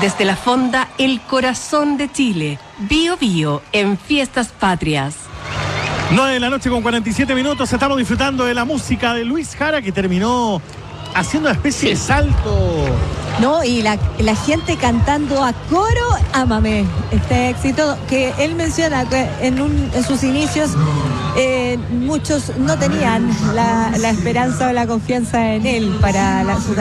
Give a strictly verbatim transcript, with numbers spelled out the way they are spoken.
Desde la fonda El Corazón de Chile, Bío Bío en Fiestas Patrias. nueve de la noche con cuarenta y siete minutos, estamos disfrutando de la música de Luis Jara, que terminó haciendo una especie sí. de salto. No, y la, la gente cantando a coro, ámame, este éxito que él menciona que en, un, en sus inicios eh, muchos no tenían la, la esperanza o la confianza en él para la, su